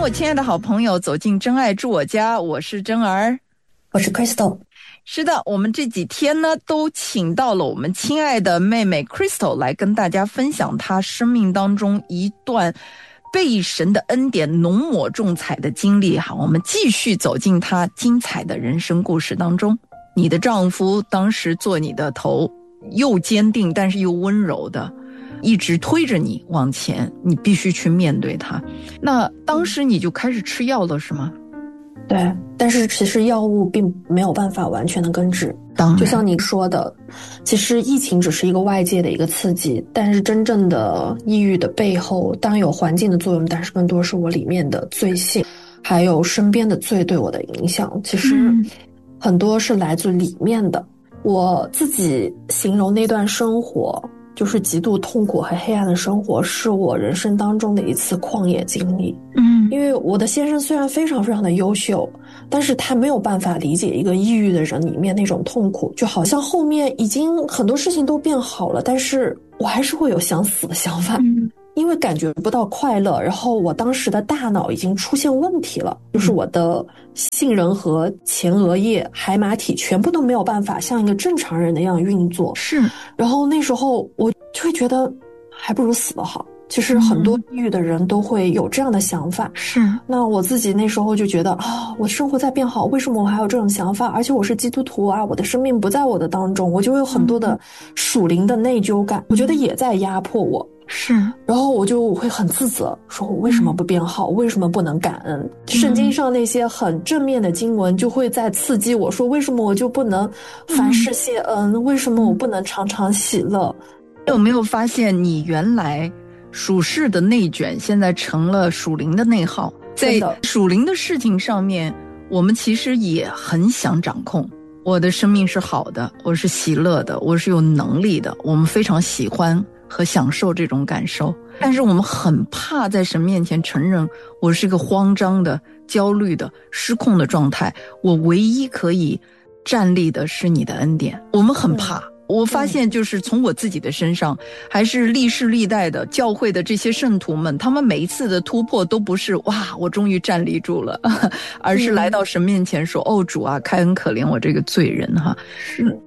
我亲爱的好朋友走进真爱住我家，我是真儿， 我是 Crystal。 是的，我们这几天呢都请到了我们亲爱的妹妹 Crystal 来跟大家分享她生命当中一段被神的恩典浓抹重彩的经历。好，我们继续走进她精彩的人生故事当中。你的丈夫当时做你的头，又坚定但是又温柔的一直推着你往前，你必须去面对它。那当时你就开始吃药了是吗？ 对，但是其实药物并没有办法完全的根治。 当然， 就像你说的，其实疫情只是一个外界的一个刺激，但是真正的抑郁的背后，当然有环境的作用，但是更多是我里面的罪性，还有身边的罪对我的影响。其实很多是来自里面的。我自己形容那段生活，就是极度痛苦和黑暗的生活，是我人生当中的一次旷野经历。因为我的先生虽然非常非常的优秀，但是他没有办法理解一个抑郁的人里面那种痛苦，就好像后面已经很多事情都变好了，但是我还是会有想死的想法，因为感觉不到快乐。然后我当时的大脑已经出现问题了，就是我的杏仁核、前额叶、海马体全部都没有办法像一个正常人那样运作。 是， 然后那时候我就会觉得还不如死了好。其实很多抑郁的人都会有这样的想法。 是， 那我自己那时候就觉得我生活在变好，为什么我还有这种想法？而且我是基督徒啊，我的生命不在我的当中，我就会有很多的属灵的内疚感，我觉得也在压迫我。 是， 然后我就会很自责，说我为什么不变好？为什么不能感恩？圣经上那些很正面的经文就会在刺激我说，为什么我就不能凡事谢恩？为什么我不能常常喜乐？ 有没有发现你原来属世的内卷现在成了属灵的内耗？在属灵的事情上面，我们其实也很想掌控。我的生命是好的，我是喜乐的，我是有能力的，我们非常喜欢和享受这种感受，但是我们很怕在神面前承认我是一个慌张的、焦虑的、失控的状态。我唯一可以站立的是你的恩典，我们很怕。我发现就是从我自己的身上，还是历世历代的教会的这些圣徒们，他们每一次的突破都不是哇我终于站立住了，而是来到神面前说哦主啊，开恩可怜我这个罪人哈。是。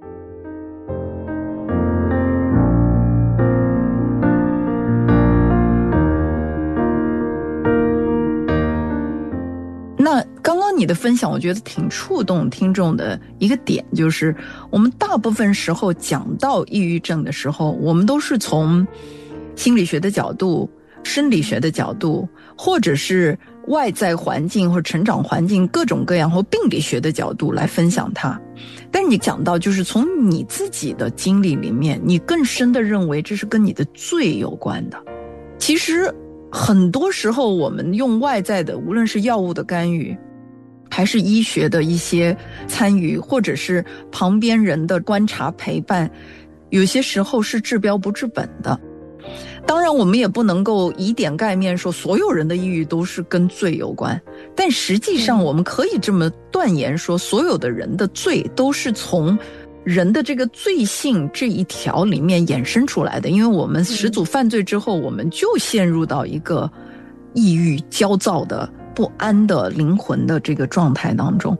那刚刚你的分享我觉得挺触动听众的一个点，就是我们大部分时候讲到抑郁症的时候，我们都是从心理学的角度、生理学的角度，或者是外在环境或者成长环境各种各样或病理学的角度来分享它。但是你讲到就是从你自己的经历里面，你更深的认为这是跟你的罪有关的。其实很多时候我们用外在的，无论是药物的干预，还是医学的一些参与，或者是旁边人的观察陪伴，有些时候是治标不治本的。当然我们也不能够以点盖面说所有人的抑郁都是跟罪有关，但实际上我们可以这么断言说，所有的人的罪都是从人的这个罪性这一条里面衍生出来的。因为我们始祖犯罪之后，我们就陷入到一个抑郁、焦躁的、不安的灵魂的这个状态当中。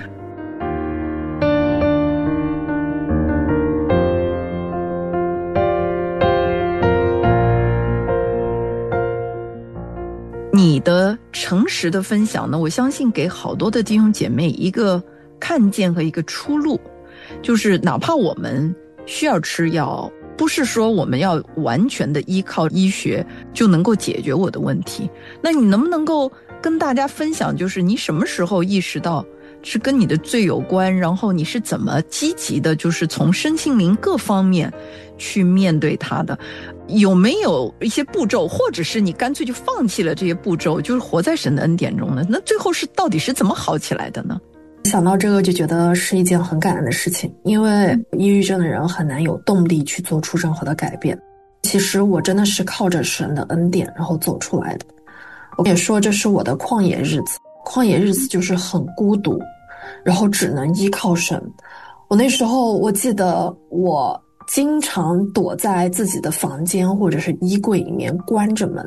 你的诚实的分享呢，我相信给好多的弟兄姐妹一个看见和一个出路，就是哪怕我们需要吃药，不是说我们要完全的依靠医学就能够解决我的问题。那你能不能够跟大家分享，就是你什么时候意识到是跟你的罪有关，然后你是怎么积极的就是从身心灵各方面去面对它的？有没有一些步骤，或者是你干脆就放弃了这些步骤，就是活在神的恩典中呢？那最后是到底是怎么好起来的呢？ 想到这个就觉得是一件很感恩的事情，因为抑郁症的人很难有动力去做出任何的改变。其实我真的是靠着神的恩典然后走出来的。我也说这是我的旷野日子，旷野日子就是很孤独，然后只能依靠神。我那时候我记得我经常躲在自己的房间或者是衣柜里面关着门大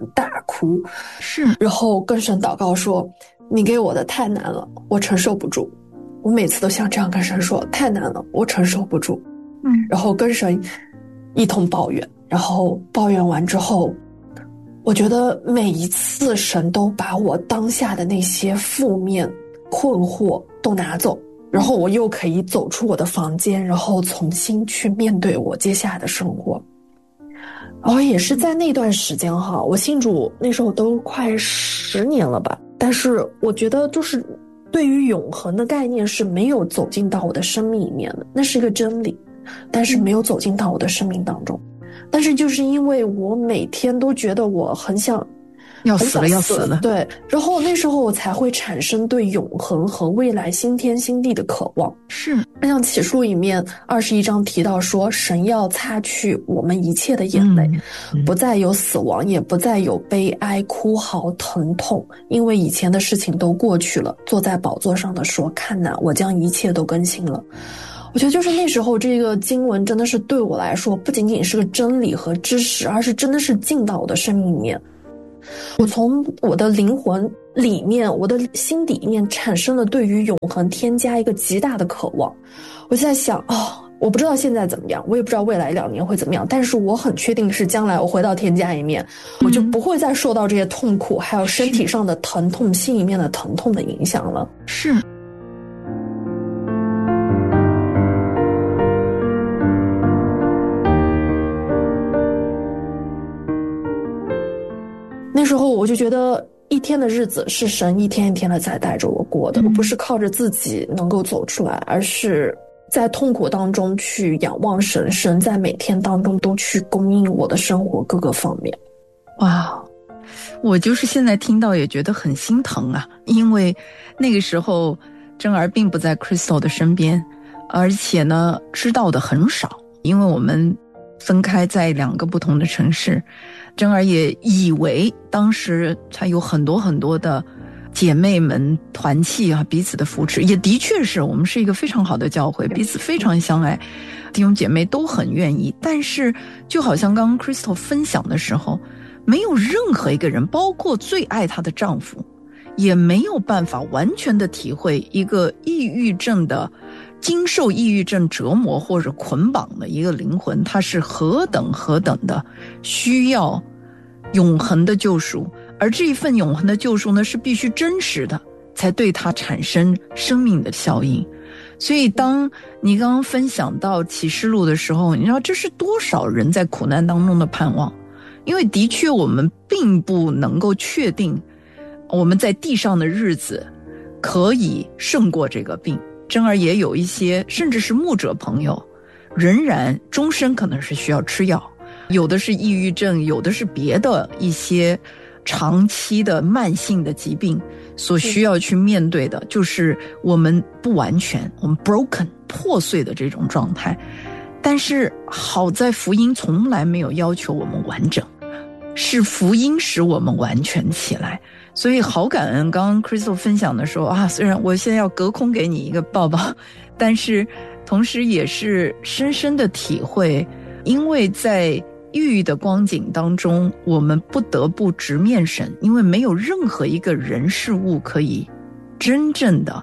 哭。 是， 然后跟神祷告说，你给我的太难了，我承受不住。我每次都像这样跟神说，太难了，我承受不住。然后跟神一通抱怨，然后抱怨完之后，我觉得每一次神都把我当下的那些负面困惑都拿走，然后我又可以走出我的房间，然后重新去面对我接下来的生活。然后也是在那段时间哈，我信主那时候都快10年了吧，但是我觉得就是对于永恒的概念是没有走进到我的生命里面的，那是一个真理，但是没有走进到我的生命当中。但是就是因为我每天都觉得我很想要死了要死了， 对，然后那时候我才会产生对永恒和未来新天新地的渴望。 是， 像启示录里面21章提到说，神要擦去我们一切的眼泪，不再有死亡，也不再有悲哀、哭嚎、疼痛，因为以前的事情都过去了。坐在宝座上的说，看哪，我将一切都更新了。我觉得就是那时候这个经文真的是对我来说不仅仅是个真理和知识，而是真的是进到我的生命里面。我从我的灵魂里面，我的心底里面产生了对于永恒添加一个极大的渴望。我在想我不知道现在怎么样，我也不知道未来2年会怎么样，但是我很确定是将来我回到天家里面，我就不会再受到这些痛苦还有身体上的疼痛、心里面的疼痛的影响了。 是。 那时候我就觉得一天的日子是神一天一天的在带着我过的，我不是靠着自己能够走出来，而是在痛苦当中去仰望神，神在每天当中都去供应我的生活各个方面。 哇，我就是现在听到也觉得很心疼啊，因为那个时候珍儿并不在 Crystal 的身边，而且呢知道的很少，因为我们分开在2个不同的城市。珍儿也以为当时她有很多很多的姐妹们团契啊，彼此的扶持，也的确是我们是一个非常好的教会，彼此非常相爱，弟兄姐妹都很愿意。但是就好像刚刚 Crystal 分享的时候，没有任何一个人，包括最爱她的丈夫，也没有办法完全的体会一个抑郁症的经受抑郁症折磨或者捆绑的一个灵魂，它是何等的需要永恒的救赎，而这一份永恒的救赎呢，是必须真实的，才对它产生生命的效应。所以当你刚刚分享到启示录的时候，你知道这是多少人在苦难当中的盼望，因为的确我们并不能够确定我们在地上的日子可以胜过这个病。珍儿也有一些甚至是牧者朋友仍然终身可能是需要吃药，有的是抑郁症，有的是别的一些长期的慢性的疾病，所需要去面对的就是我们不完全，我们 broken 破碎的这种状态。但是好在福音从来没有要求我们完整，是福音使我们完全起来。所以好感恩刚刚 Crystal 分享的时候啊，虽然我现在要隔空给你一个抱抱，但是同时也是深深的体会，因为在抑郁的光景当中，我们不得不直面神，因为没有任何一个人事物可以真正的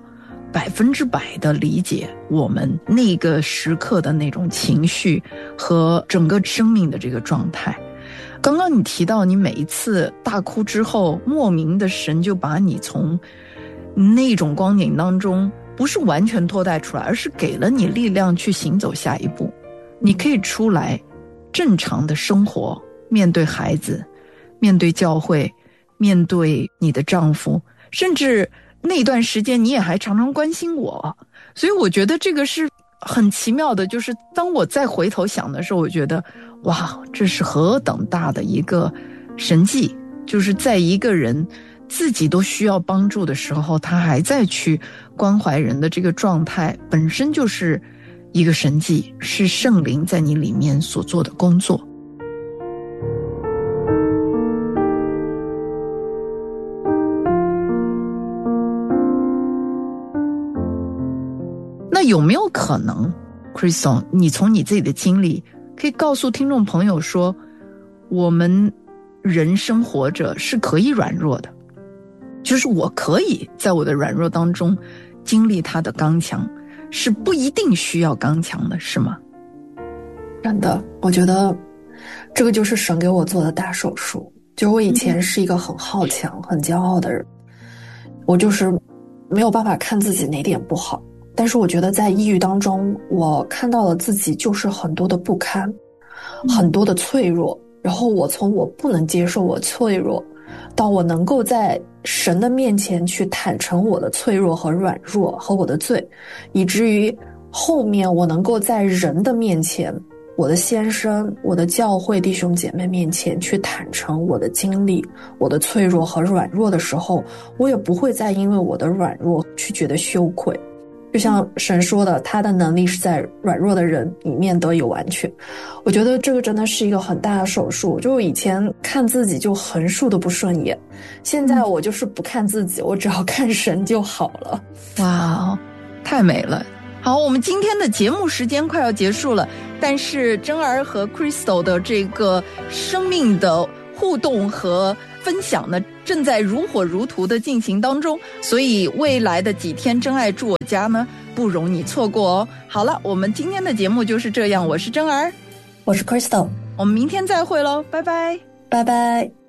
100%的理解我们那个时刻的那种情绪和整个生命的这个状态。刚刚你提到你每一次大哭之后，莫名的神就把你从那种光景当中不是完全脱带出来，而是给了你力量去行走下一步。你可以出来正常的生活，面对孩子，面对教会，面对你的丈夫，甚至那段时间你也还常常关心我。所以我觉得这个是很奇妙的，就是当我再回头想的时候，我觉得哇，这是何等大的一个神迹，就是在一个人自己都需要帮助的时候，他还在去关怀人的这个状态，本身就是一个神迹，是圣灵在你里面所做的工作。那有没有可能 Crystal 你从你自己的经历可以告诉听众朋友说，我们人生活着是可以软弱的，就是我可以在我的软弱当中经历他的刚强，是不一定需要刚强的，是吗？ 真的，我觉得这个就是神给我做的大手术。就是我以前是一个很好强、很骄傲的人，我就是没有办法看自己哪点不好。但是我觉得在抑郁当中，我看到了自己就是很多的不堪，很多的脆弱。然后我从我不能接受我脆弱，到我能够在神的面前去坦诚我的脆弱和软弱和我的罪，以至于后面我能够在人的面前，我的先生，我的教会弟兄姐妹面前去坦诚我的经历，我的脆弱和软弱的时候，我也不会再因为我的软弱去觉得羞愧。就像神说的，他的能力是在软弱的人里面得以完全。我觉得这个真的是一个很大的手术。就以前看自己就横竖的不顺眼，现在我就是不看自己，我只要看神就好了。 哇，太美了。好，我们今天的节目时间快要结束了，但是珍儿和 Crystal 的这个生命的互动和分享呢，正在如火如荼的进行当中，所以未来的几天真爱住我家呢，不容你错过哦。好了，我们今天的节目就是这样，我是珍儿， 我是 Crystal， 我们明天再会咯，拜拜， 拜拜。